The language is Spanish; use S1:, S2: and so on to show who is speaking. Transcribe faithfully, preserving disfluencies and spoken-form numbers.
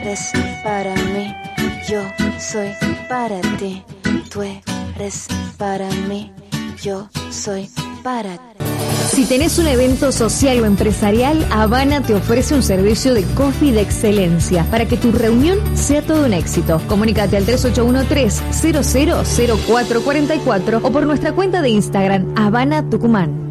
S1: eres para mí, yo soy para ti. Tú eres para mí, yo soy para ti.
S2: Si tenés un evento social o empresarial, Habana te ofrece un servicio de coffee de excelencia para que tu reunión sea todo un éxito. Comunícate al tres ocho uno tres, cero cero cero cuatro cuatro cuatro o por nuestra cuenta de Instagram, Habana Tucumán.